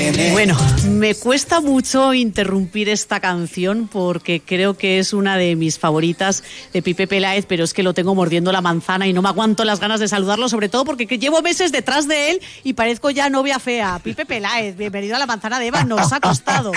Bueno, me cuesta mucho interrumpir esta canción porque creo que es una de mis favoritas de Pipe Peláez, pero es que lo tengo mordiendo la manzana y no me aguanto las ganas de saludarlo, sobre todo porque llevo meses detrás de él y parezco ya novia fea. Pipe Peláez, bienvenido a la manzana de Eva, nos ha costado.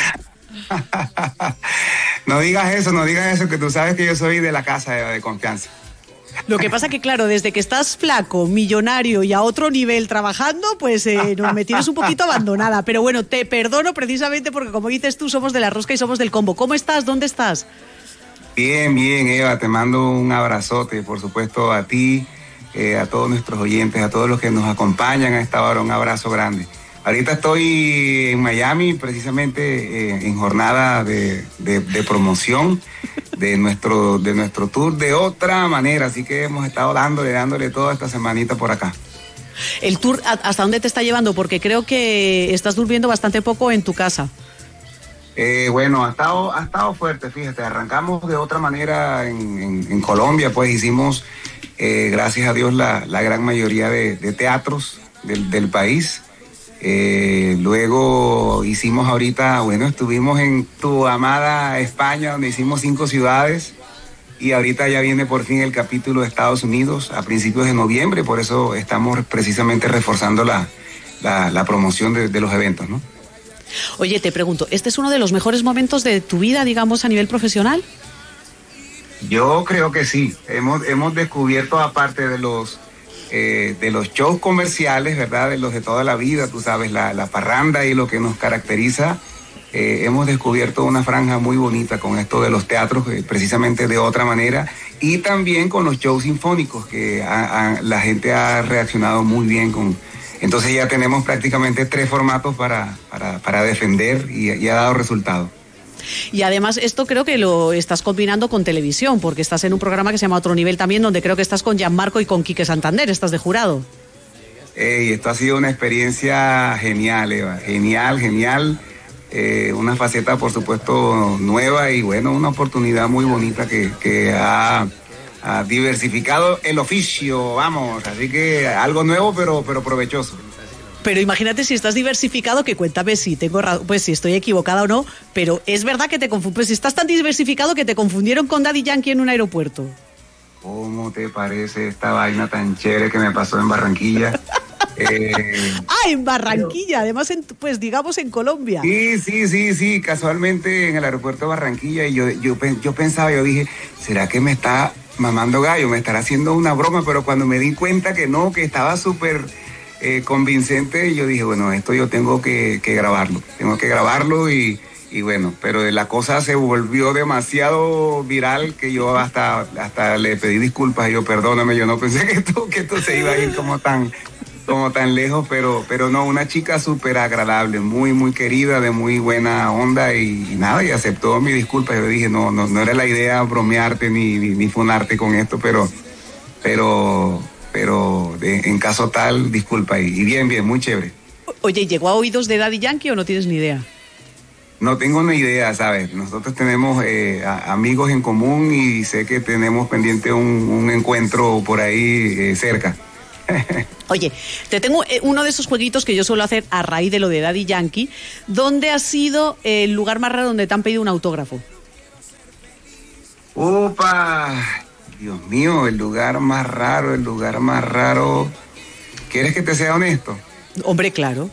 No digas eso, que tú sabes que yo soy de la casa de confianza. Lo que pasa que, claro, desde que estás flaco, millonario y a otro nivel trabajando, pues me tienes un poquito abandonada. Pero bueno, te perdono precisamente porque, como dices tú, somos de la rosca y somos del combo. ¿Cómo estás? ¿Dónde estás? Bien, Eva, te mando un abrazote, por supuesto, a ti, a todos nuestros oyentes, a todos los que nos acompañan a esta hora, un abrazo grande. Ahorita estoy en Miami, precisamente en jornada de promoción de nuestro tour de otra manera, así que hemos estado dándole toda esta semanita por acá. ¿El tour hasta dónde te está llevando? Porque creo que estás durmiendo bastante poco en tu casa. Bueno, ha estado fuerte, fíjate, arrancamos de otra manera en Colombia, pues hicimos, gracias a Dios, la gran mayoría de teatros del país. Luego hicimos estuvimos en tu amada España, donde hicimos 5 ciudades, y ahorita ya viene por fin el capítulo de Estados Unidos a principios de noviembre, por eso estamos precisamente reforzando la promoción de los eventos, ¿no? Oye, te pregunto, ¿este es uno de los mejores momentos de tu vida, digamos, a nivel profesional? Yo creo que sí, hemos descubierto, aparte de los shows comerciales, ¿verdad? De los de toda la vida, tú sabes, la parranda y lo que nos caracteriza, hemos descubierto una franja muy bonita con esto de los teatros, precisamente de otra manera, y también con los shows sinfónicos, que la gente ha reaccionado muy bien con. Entonces ya tenemos prácticamente 3 formatos para defender y ha dado resultado. Y además esto creo que lo estás combinando con televisión, porque estás en un programa que se llama Otro Nivel también, donde creo que estás con Gianmarco y con Quique Santander, estás de jurado. Esto ha sido una experiencia genial, Eva, genial, una faceta por supuesto nueva y bueno, una oportunidad muy bonita que ha diversificado el oficio, vamos, así que algo nuevo pero provechoso. Pero imagínate si estás diversificado, que cuéntame si tengo pues si estoy equivocada o no, pero es verdad que pues si estás tan diversificado que te confundieron con Daddy Yankee en un aeropuerto. ¿Cómo te parece esta vaina tan chévere que me pasó en Barranquilla? En Barranquilla, además pues digamos en Colombia. Sí, casualmente en el aeropuerto de Barranquilla, y yo pensaba, yo dije, ¿será que me está mamando gallo? ¿Me estará haciendo una broma? Pero cuando me di cuenta que no, que estaba súper convincente, yo dije, bueno, esto yo tengo que grabarlo y bueno, pero la cosa se volvió demasiado viral que yo hasta le pedí disculpas, y yo perdóname, yo no pensé que esto se iba a ir como tan lejos, pero no, una chica súper agradable, muy querida, de muy buena onda y nada, y aceptó mi disculpa. Yo dije, no era la idea bromearte ni funarte con esto, pero en caso tal, disculpa, y bien, muy chévere. Oye, ¿llegó a oídos de Daddy Yankee o no tienes ni idea? No tengo ni idea, ¿sabes? Nosotros tenemos amigos en común y sé que tenemos pendiente un encuentro por ahí cerca. Oye, te tengo uno de esos jueguitos que yo suelo hacer a raíz de lo de Daddy Yankee. ¿Dónde ha sido el lugar más raro donde te han pedido un autógrafo? ¡Opa! Dios mío, el lugar más raro. ¿Quieres que te sea honesto? Hombre, claro.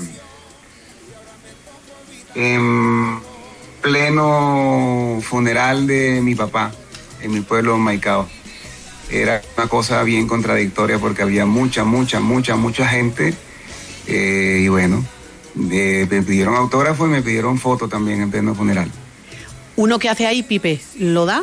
En pleno funeral de mi papá, en mi pueblo, Maicao. Era una cosa bien contradictoria porque había mucha gente, y bueno, me pidieron autógrafo y me pidieron foto también en pleno funeral. ¿Uno que hace ahí, Pipe, lo da?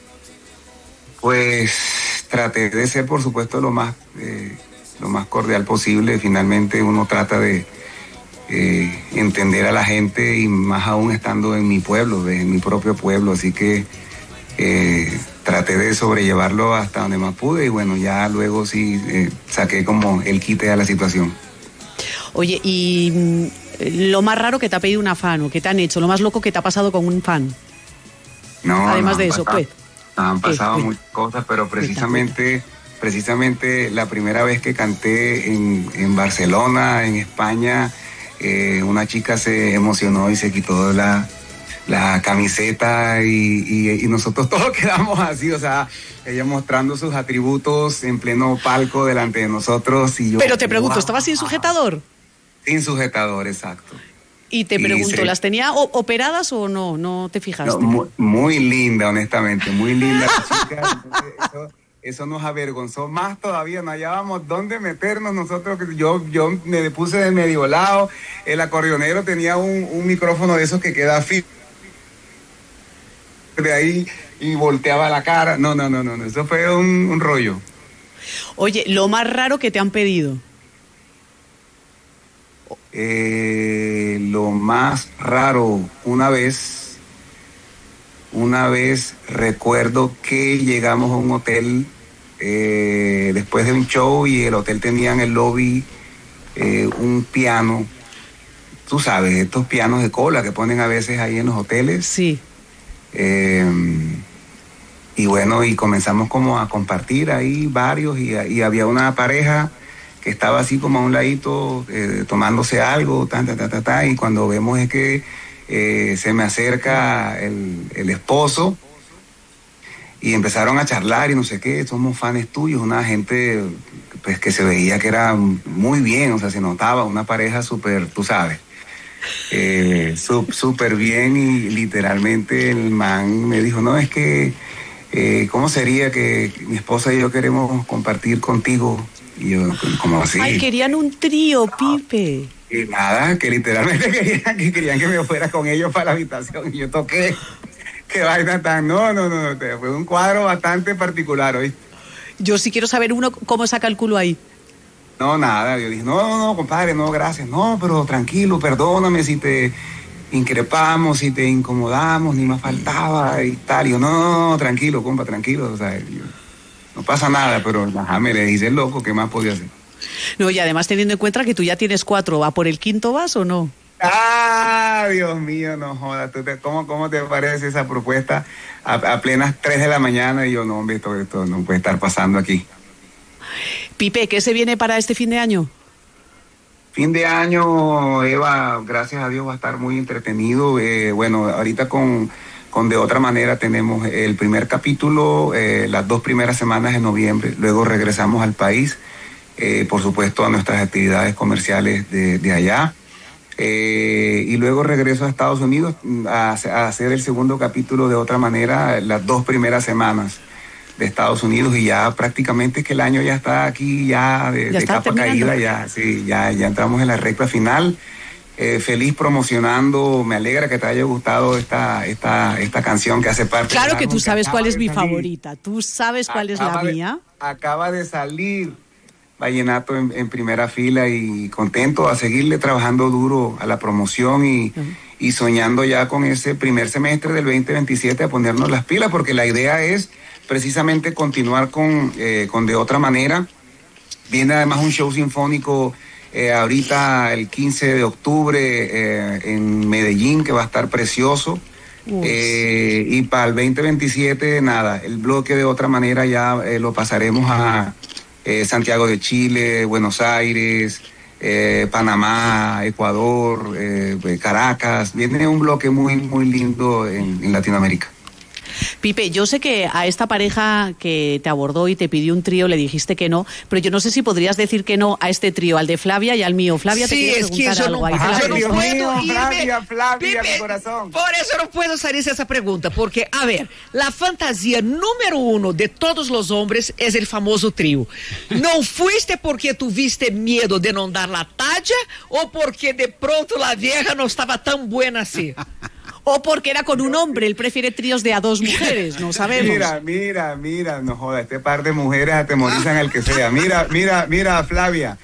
Pues traté de ser, por supuesto, lo más cordial posible. Finalmente uno trata de entender a la gente, y más aún estando en mi pueblo, en mi propio pueblo, así que traté de sobrellevarlo hasta donde más pude, y bueno, ya luego sí saqué como el quite a la situación. Oye, ¿y lo más raro que te ha pedido una fan o que te han hecho, lo más loco que te ha pasado con un fan? No, además de eso, pues. Han pasado muchas cosas, pero precisamente la primera vez que canté en Barcelona, en España, una chica se emocionó y se quitó la camiseta y nosotros todos quedamos así, o sea, ella mostrando sus atributos en pleno palco delante de nosotros y yo... Pero te pregunto, wow. ¿estabas sin sujetador? Sin sujetador, exacto. Y te pregunto, ¿las tenía operadas o no? ¿No te fijaste? No, muy linda, honestamente, muy linda la chica. Eso nos avergonzó más todavía, no hallábamos dónde meternos nosotros. Yo me puse de medio lado, el acordeonero tenía un micrófono de esos que queda fijo de ahí y volteaba la cara. No, eso fue un rollo. Oye, lo más raro que te han pedido. Lo más raro, una vez recuerdo que llegamos a un hotel después de un show y el hotel tenía en el lobby un piano, tú sabes, estos pianos de cola que ponen a veces ahí en los hoteles. Sí. Y bueno, y comenzamos como a compartir ahí varios y había una pareja que estaba así como a un ladito tomándose algo, y cuando vemos es que se me acerca el esposo y empezaron a charlar y no sé qué, somos fans tuyos, una gente pues que se veía que era muy bien, o sea, se notaba una pareja súper, tú sabes, súper bien y literalmente el man me dijo, no, es que, ¿cómo sería que mi esposa y yo queremos compartir contigo? Y yo, como así. Ay, querían un trío, Pipe. Y nada, que literalmente querían que me fuera con ellos para la habitación. Y yo toqué, qué vaina tan... No, fue un cuadro bastante particular, ¿oíste? Yo sí quiero saber uno cómo saca el culo ahí. No, nada, yo dije, no, compadre, no, gracias. No, pero tranquilo, perdóname si te increpamos, si te incomodamos, ni más faltaba y tal. Y yo, no, tranquilo, compa, tranquilo, o sea... No pasa nada, pero ajá, me le hice el loco, ¿qué más podía hacer? No, y además teniendo en cuenta que tú ya tienes 4, ¿va por el quinto vas o no? ¡Ah, Dios mío, no jodas! ¿Cómo te parece esa propuesta a plenas 3 de la mañana? Y yo, no, hombre, esto no puede estar pasando aquí. Pipe, ¿qué se viene para este fin de año? Fin de año, Eva, gracias a Dios va a estar muy entretenido. Bueno, ahorita con De Otra Manera tenemos el primer capítulo, las 2 primeras semanas de noviembre, luego regresamos al país, por supuesto a nuestras actividades comerciales de allá, y luego regreso a Estados Unidos a hacer el segundo capítulo De Otra Manera, las 2 primeras semanas de Estados Unidos, y ya prácticamente es que el año ya está aquí, ya de capa caída, ya entramos en la recta final. Feliz promocionando, me alegra que te haya gustado esta canción que hace parte. Claro que tú sabes cuál es mi favorita, tú sabes cuál es la mía. Acaba de salir Vallenato en primera fila y contento a seguirle trabajando duro a la promoción y soñando ya con ese primer semestre del 2027 a ponernos las pilas, porque la idea es precisamente continuar con De Otra Manera. Viene además un show sinfónico ahorita el 15 de octubre en Medellín, que va a estar precioso. Y para el 2027, nada, el bloque De Otra Manera ya lo pasaremos a Santiago de Chile, Buenos Aires, Panamá, Ecuador, Caracas. Viene un bloque muy, muy lindo en Latinoamérica. Pipe, yo sé que a esta pareja que te abordó y te pidió un trío le dijiste que no, pero yo no sé si podrías decir que no a este trío, al de Flavia y al mío. Flavia, te quiero preguntar algo ahí. Yo no puedo irme. Flavia, Pipe, mi corazón. por eso no puedo salirse esa pregunta, porque, a ver, la fantasía número 1 de todos los hombres es el famoso trío. ¿No fuiste porque tuviste miedo de no dar la talla o porque de pronto la vieja no estaba tan buena así? O porque era con un hombre, él prefiere tríos de a 2 mujeres, no sabemos. Mira, no joda, este par de mujeres atemorizan al que sea. Mira, Flavia,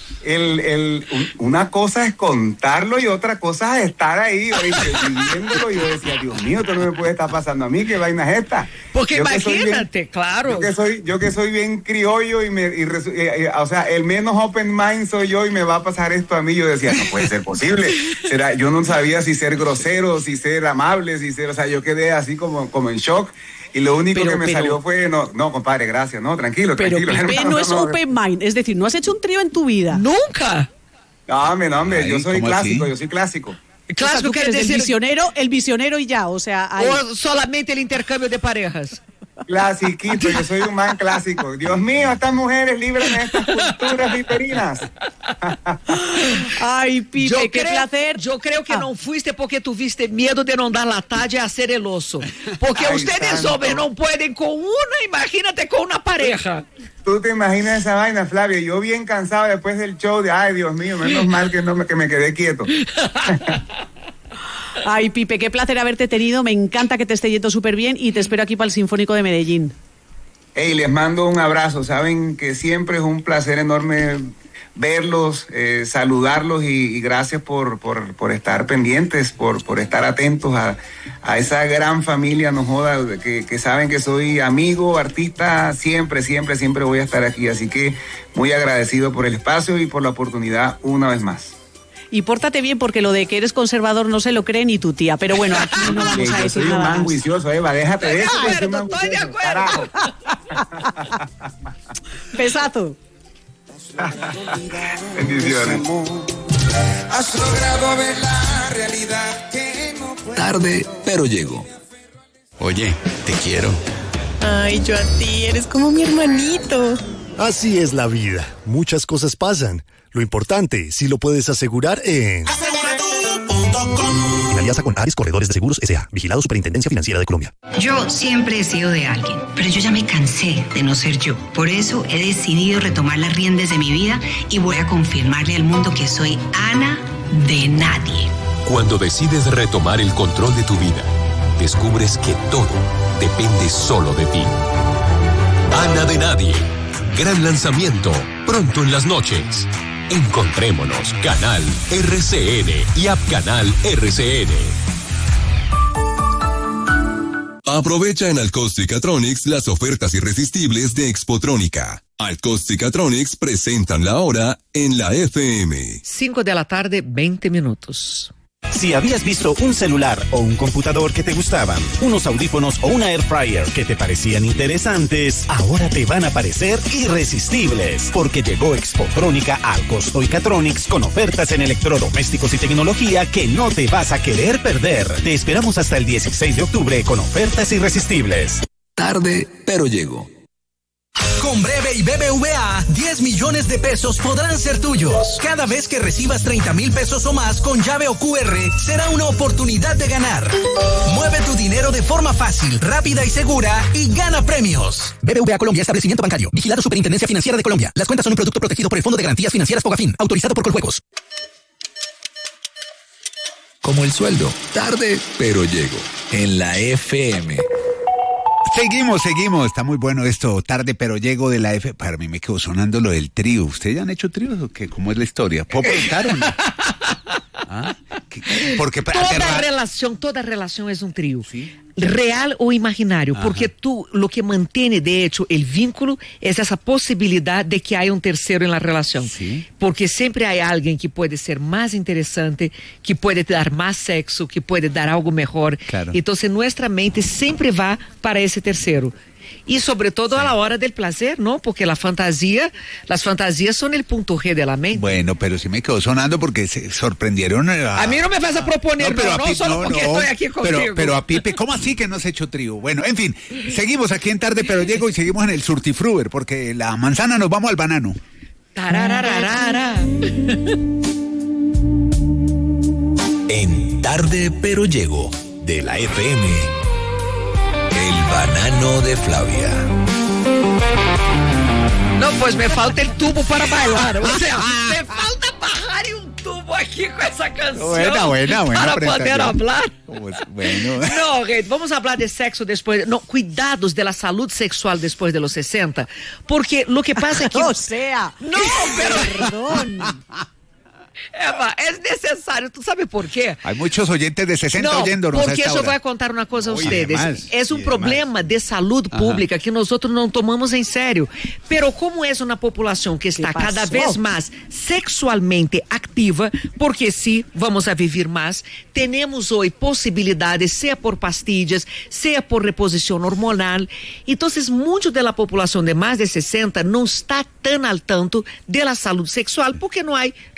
una cosa es contarlo y otra cosa es estar ahí, viviéndolo. Yo decía, Dios mío, esto no me puede estar pasando a mí, ¿qué vaina es esta? Porque imagínate, claro. Yo que soy bien criollo o sea, el menos open mind soy yo y me va a pasar esto a mí. Yo decía, no puede ser posible. Yo no sabía si ser grosero, si ser amable, o sea, yo quedé así como en shock. Y lo único que me salió fue, no, compadre, gracias, no, tranquilo. Pero Pipe no es open mind, es decir, ¿no has hecho un trío en tu vida? Nunca. No, hombre, Ay, yo soy ¿cómo clásico, así? yo soy clásico. Clásico quiere decir el visionero y ya, o sea, ahí. o solamente el intercambio de parejas. Clasiquito, yo soy un man clásico. Dios mío, estas mujeres, líbrame de estas culturas viperinas. Ay, Pipe, qué placer. Yo creo que no fuiste porque tuviste miedo de no dar la talla a ser el oso. Porque Ay, ustedes santo. hombres no pueden con una, imagínate con una pareja. Tú te imaginas esa vaina, Flavia. Yo bien cansado después del show de, ay, Dios mío, menos mal que me quedé quieto. Ay, Pipe, qué placer haberte tenido. Me encanta que te esté yendo súper bien y te espero aquí para el Sinfónico de Medellín. Hey, les mando un abrazo. Saben que siempre es un placer enorme verlos, saludarlos y gracias por estar pendientes, por estar atentos a esa gran familia, no joda, que saben que soy amigo, artista, siempre voy a estar aquí. Así que muy agradecido por el espacio y por la oportunidad una vez más. Y pórtate bien porque lo de que eres conservador no se lo cree ni tu tía. Pero bueno, aquí no vamos a Yo decir soy un nada man más. juicioso, Eva, déjate de eso. Estoy de acuerdo. Besazo. Bendiciones. Has logrado ver la realidad que no puedo. Tarde, pero llego. Oye, te quiero. Ay, yo a ti, eres como mi hermanito. Así es la vida. Muchas cosas pasan. Lo importante, si lo puedes asegurar en... En alianza con Ares Corredores de Seguros S.A. Vigilado Superintendencia Financiera de Colombia. Yo siempre he sido de alguien, pero yo ya me cansé de no ser yo. Por eso he decidido retomar las riendas de mi vida y voy a confirmarle al mundo que soy Ana de nadie. Cuando decides retomar el control de tu vida, descubres que todo depende solo de ti. Ana de nadie. Gran lanzamiento, pronto en las noches. Encontrémonos, Canal RCN y App Canal RCN. Aprovecha en Alcostica-Tronics las ofertas irresistibles de Expotrónica. Alcostica-Tronics presentan la hora en la FM. 5 de la tarde, 20 minutos. Si habías visto un celular o un computador que te gustaban, unos audífonos o una air fryer que te parecían interesantes, ahora te van a parecer irresistibles, porque llegó Expotrónica al Costoicatronics con ofertas en electrodomésticos y tecnología que no te vas a querer perder. Te esperamos hasta el 16 de octubre con ofertas irresistibles. Tarde, pero llego. Con Breve y BBVA, 10 millones de pesos podrán ser tuyos. Cada vez que recibas 30,000 pesos o más con llave o QR, será una oportunidad de ganar. Mueve tu dinero de forma fácil, rápida y segura y gana premios. BBVA Colombia, establecimiento bancario. Vigilado Superintendencia Financiera de Colombia. Las cuentas son un producto protegido por el Fondo de Garantías Financieras Fogafín, autorizado por Coljuegos. Como el sueldo. Tarde, pero llego. En la FM. Seguimos. Está muy bueno esto. Tarde, pero llego de la F. Para mí me quedó sonando lo del trío. ¿Ustedes ya han hecho tríos o qué? ¿Cómo es la historia? ¿Puedo preguntar o no? ¿Ah? Porque Toda relación es un trío. ¿Sí? Real o imaginario, porque lo que mantiene de hecho el vínculo es esa posibilidad de que haya un tercero en la relación. ¿Sí? Porque siempre hay alguien que puede ser más interesante, que puede dar más sexo, que puede dar algo mejor. Claro. Entonces nuestra mente siempre va para ese tercero. Y sobre todo a la hora del placer, ¿no? Porque las fantasías son el punto G de la mente. Bueno, pero sí me quedó sonando porque se sorprendieron. A mí no me vas a proponer, pero no solo porque estoy aquí contigo. Pero a Pipe, ¿cómo así que no se ha hecho trío? Bueno, en fin, seguimos aquí en Tarde, pero llego y seguimos en el Surtifruber, porque la manzana nos vamos al banano. Tarararara. En Tarde, pero llego de la FM. El banano de Flavia. No, pues me falta el tubo para bailar. O sea, me falta bajar y un tubo aquí con esa canción. Buena para poder hablar. Bueno. No, gente, vamos a hablar de sexo después. No, cuidados de la salud sexual después de los 60. Porque lo que pasa es que. O sea. No, pero. Perdón. Eva, es necesario, ¿tú sabes por qué? Hay muchos oyentes de 60 oyéndonos porque yo voy a contar una cosa a ustedes. Es un problema de salud pública que nosotros no tomamos en serio. Pero como es una población que está cada vez más sexualmente activa, porque sí, vamos a vivir más, tenemos hoy posibilidades, sea por pastillas, sea por reposición hormonal. Entonces, mucho de la población de más de 60 no está tan al tanto de la salud sexual porque no hay riesgo de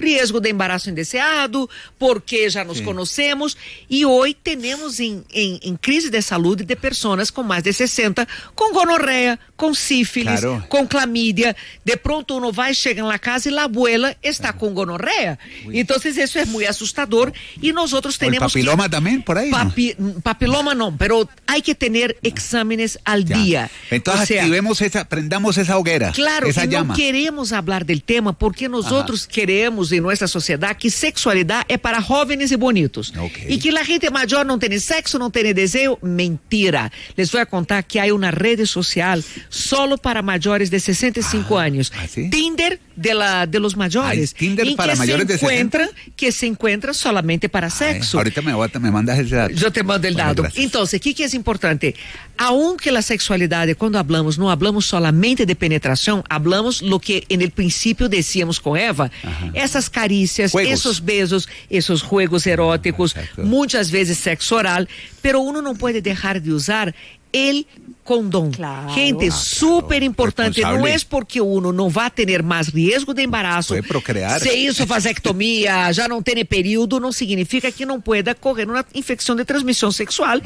de embarazo indeseado, porque já nos conhecemos, e hoje temos em crise de saúde de pessoas com mais de 60, com gonorreia, com sífilis, com clamídia. De pronto uno vai, chega na casa e a abuela está com gonorreia. Então isso é muito assustador e nós outros temos papiloma também por aí. Papiloma não, pero hay que ter exámenes al día. Então prendamos essa hogueira, claro, essa llama. Não queremos falar del tema porque nós outros queremos em nossa sociedade que sexualidade é para jovens e bonitos. E que a gente maior não tem sexo, não tem desejo. Mentira. Les vou contar que há uma rede social solo para maiores de 65 anos. Tinder de los mayores. Tinder para mayores de 60. Que se encuentra solamente para sexo. Ahorita me mandas esse dado. Eu te mando el dado. Então, o que é importante? Aunque a sexualidade, quando hablamos, não hablamos solamente de penetração, hablamos lo que en el principio decíamos com Eva, essas carícias, esses beijos, esses juegos eróticos, muitas vezes sexo oral, pero uno não pode deixar de usar el condom. Gente, súper importante. Não é porque uno não vai ter mais risco de embaraço. Pode procriar. Se isso vasectomia, já não tem período, não significa que não pueda correr uma infecção de transmissão sexual,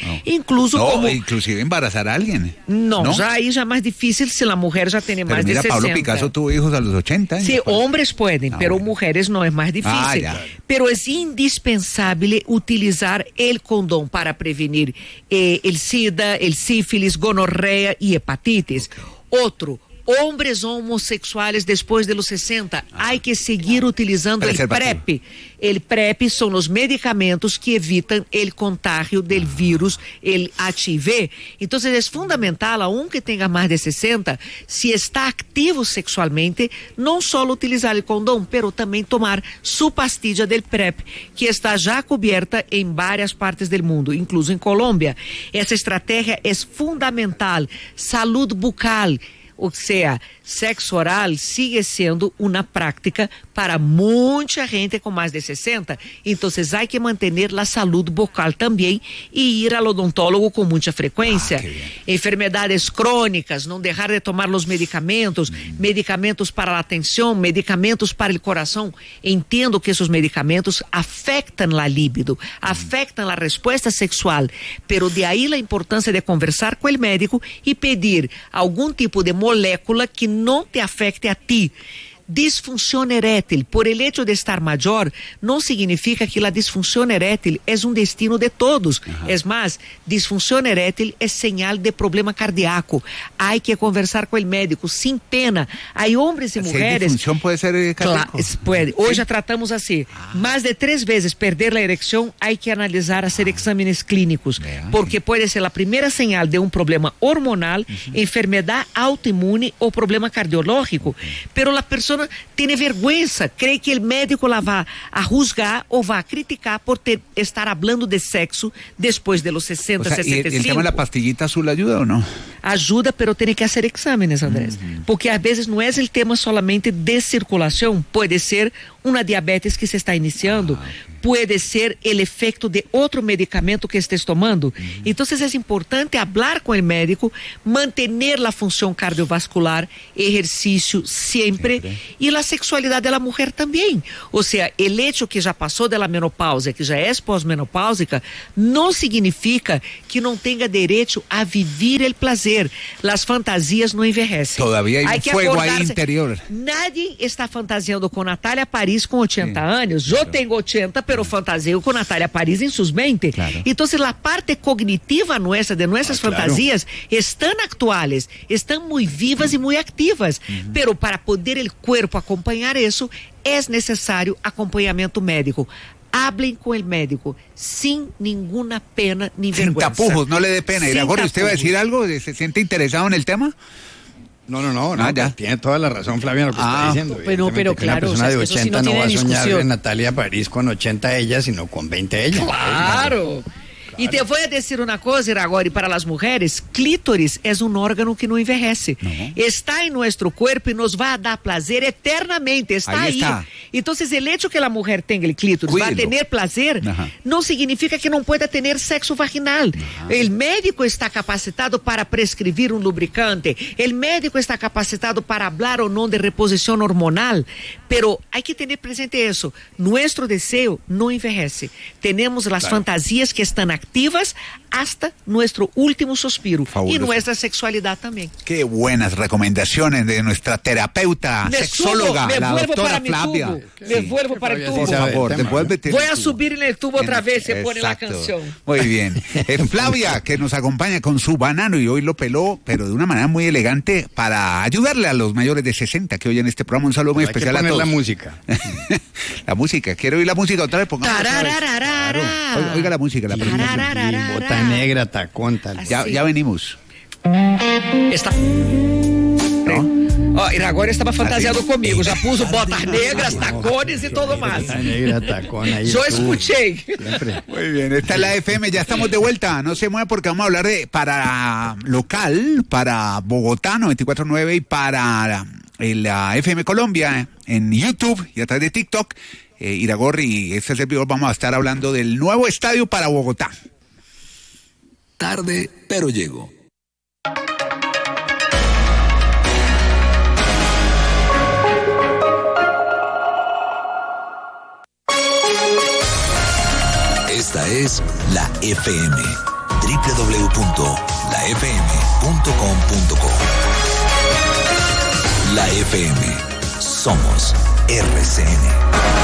inclusive embarazar a alguém. Não, já aí já é mais difícil se a mulher já tem mais de 60. Pablo Picasso tuvo hijos a los 80 años. Sí, hombres pueden, pero mujeres no es más difícil. Pero es indispensable utilizar el condón para prevenir el SIDA, el sífilis, gonorrea y hepatitis. Otro, hombres homossexuais depois de los 60, há que seguir utilizando o PrEP. O PrEP são os medicamentos que evitam o contágio do vírus, o HIV. Então, é fundamental, aunque tenha mais de 60, se está ativo sexualmente, não só utilizar o condom, pero também tomar sua pastilha del PrEP, que está já coberta em várias partes do mundo, incluso em Colômbia. Essa estratégia é fundamental. Saúde bucal. Ou seja, sexo oral sigue sendo uma prática para muita gente com mais de 60. Então, há que manter a saúde bucal também e ir ao odontólogo com muita frequência. Enfermedades crônicas, não deixar de tomar os medicamentos, medicamentos para a atenção, medicamentos para o coração. Entendo que esses medicamentos afetam a libido, afetam a resposta sexual, pero de aí a importância de conversar com o médico e pedir algum tipo de molécula que não te afecte a ti. Disfunção erétil, por el hecho de estar maior, não significa que a disfunção erétil é um destino de todos. É mais, disfunção erétil é sinal de problema cardíaco. Há que conversar com o médico, sem pena. Há homens e mulheres... Disfunção pode ser cardíaco? Pode. Hoje já tratamos assim. Mais de 3 vezes perder a ereção, há que analisar, fazer exames clínicos, porque pode ser a primeira sinal de um problema hormonal, enfermidade autoimune ou problema cardiológico. Pero a pessoa tem vergonha, crê que o médico lá vai a juzgar ou vai a criticar por estar falando de sexo depois de los 60, 65. ¿Y el tema de la pastillita azul ayuda o no? Ajuda, pero tem que fazer exames, Andrés. Porque às vezes não é o tema solamente de circulação, pode ser uma diabetes que se está iniciando, pode ser o efeito de outro medicamento que estés tomando. Então, é importante falar com o médico, manter a função cardiovascular, exercício sempre, e a sexualidade da mulher também. Ou seja, o hecho que já passou da menopausa, que já é pós-menopáusica, não significa que não tenha direito a viver o prazer. As fantasias não envelhecem. Todavía hay un fuego ahí interior. Nadie está fantasiando com Natália Paris com 80 anos. Eu tenho 80, pero fantasio com Natália Paris em seus 20. Então, a parte cognitiva nossa, de nossas fantasias, estão atuais, estão muito vivas e muito ativas. Pero para poder o corpo acompanhar isso, é necessário acompanhamento médico. Hablen com o médico sin ninguna pena ni vergüenza. Sin tapujos, no le dé pena. Iragorri, ¿usted va a decir algo? ¿Se siente interesado en el tema? No, ya. Tiene toda la razón, Flavia, lo que está diciendo. Pero claro, una persona de 80 sí no va a soñar en Natalia París con 80 ella, sino con 20 ella. Claro. E te vou dizer uma coisa, agora, para as mulheres, clítoris é um órgão que não envelhece. Está em nosso corpo e nos vai dar prazer eternamente. Está aí. Entonces, el hecho que la mujer tenga el clítoris va a tener placer, no significa que no pueda tener sexo vaginal. El médico está capacitado para prescribir un lubricante, el médico está capacitado para hablar o no de reposición hormonal, pero hay que tener presente eso. Nuestro deseo no envejece. Tenemos las fantasías que están activas hasta nuestro último suspiro. Fabuloso. Y nuestra sexualidad también. Qué buenas recomendaciones de nuestra terapeuta, sexóloga, la doctora Flavia. Me vuelvo para el tubo. Por favor, devuélvete. Voy a subir en el tubo otra vez, se pone la canción. Muy bien. Flavia, que nos acompaña con su banano y hoy lo peló, pero de una manera muy elegante para ayudarle a los mayores de 60 que oyen este programa. Un saludo muy especial a todos. La música. La música, quiero oír la música otra vez. Oiga la música, la primera. Bota negra, tacón, tal. Ya venimos. Está... ¿No? Iragor estaba fantasiado conmigo, ya puso botas negras, tacones y todo más. Bota negra, tacón, ahí yo escuché. Siempre. Muy bien, esta es la FM, ya estamos de vuelta. No se mueva porque vamos a hablar de para local, para Bogotá 94.9 y para la FM Colombia en YouTube y a través de TikTok. Iragor y este servidor vamos a estar hablando del nuevo estadio para Bogotá. Tarde, pero llego. Esta es la FM. www.lafm.com.co. La FM. Somos RCN.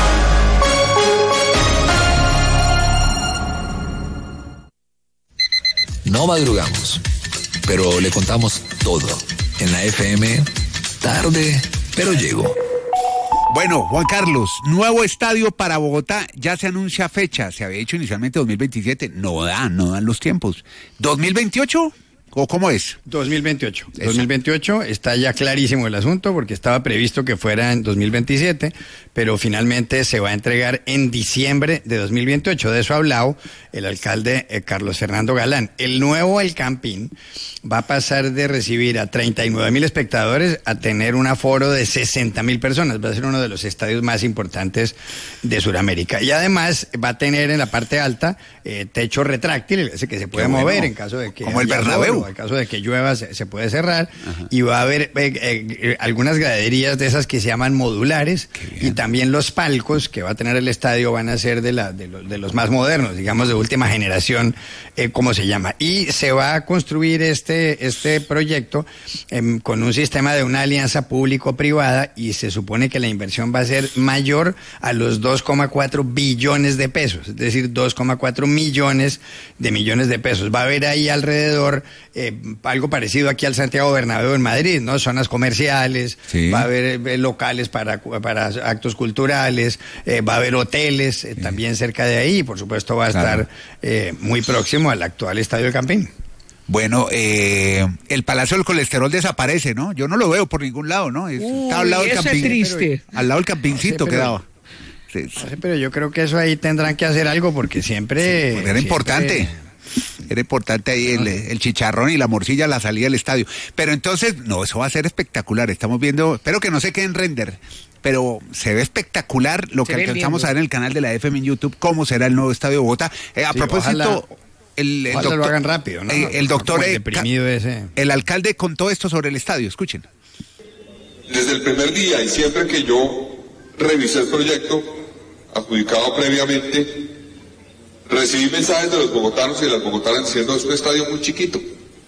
No madrugamos, pero le contamos todo. En la FM, tarde, pero llego. Bueno, Juan Carlos, nuevo estadio para Bogotá, ya se anuncia fecha, se había hecho inicialmente 2027, no dan los tiempos. ¿2028? ¿O cómo es? 2028. 2028 está ya clarísimo el asunto porque estaba previsto que fuera en 2027, pero finalmente se va a entregar en diciembre de 2028. De eso ha hablado el alcalde Carlos Fernando Galán. El nuevo El Campín va a pasar de recibir a 39,000 espectadores a tener un aforo de 60,000 personas. Va a ser uno de los estadios más importantes de Sudamérica. Y además va a tener en la parte alta techo retráctil, ese que se puede mover en caso de que... Como el Bernabéu. En caso de que llueva se puede cerrar. Y va a haber algunas graderías de esas que se llaman modulares. Y también los palcos que va a tener el estadio van a ser de los más modernos, digamos de última generación, como se llama. Y se va a construir este proyecto con un sistema de una alianza público-privada y se supone que la inversión va a ser mayor a los 2,4 billones de pesos, es decir, 2,4 millones de pesos. Va a haber ahí alrededor algo parecido aquí al Santiago Bernabéu en Madrid, ¿no? Zonas comerciales, va a haber locales para actos culturales, va a haber hoteles también cerca de ahí, y por supuesto va a estar muy próximo al actual Estadio del Campín. Bueno, el Palacio del Colesterol desaparece, ¿no? Yo no lo veo por ningún lado, ¿no? Está al lado del Campín. Es triste. Al lado del Campincito quedaba. Sí. Pero yo creo que eso ahí tendrán que hacer algo porque siempre... Pues era importante. Era importante ahí el chicharrón y la morcilla a la salida del estadio. Pero entonces, no, eso va a ser espectacular. Estamos viendo, espero que no se quede en render, pero se ve espectacular lo que alcanzamos a ver en el canal de la FM en YouTube, cómo será el nuevo estadio de Bogotá. A propósito... El doctor, lo hagan rápido, ¿no? El doctor, el alcalde contó esto sobre el estadio, escuchen. Desde el primer día y siempre que yo revisé el proyecto adjudicado previamente, recibí mensajes de los bogotanos y de las bogotanas diciendo es un estadio muy chiquito.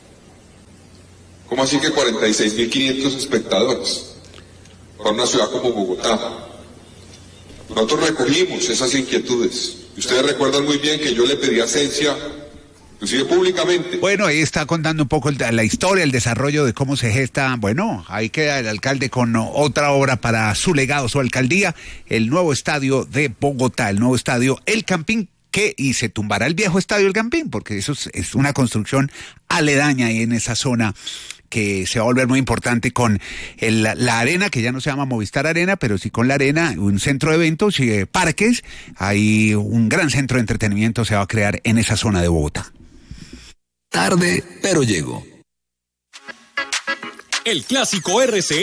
¿Cómo así que 46.500 espectadores para una ciudad como Bogotá? Nosotros recogimos esas inquietudes. Y ustedes recuerdan muy bien que yo le pedí a Ascensia, inclusive públicamente. Bueno, ahí está contando un poco la historia, el desarrollo de cómo se gesta. Bueno, ahí queda el alcalde con otra obra para su legado, su alcaldía, el nuevo estadio de Bogotá, el nuevo estadio El Campín, y se tumbará el viejo estadio El Campín, porque eso es una construcción aledaña ahí en esa zona que se va a volver muy importante con la arena, que ya no se llama Movistar Arena, pero sí con la arena, un centro de eventos y parques. Ahí un gran centro de entretenimiento se va a crear en esa zona de Bogotá. Tarde, pero llego. El clásico RCN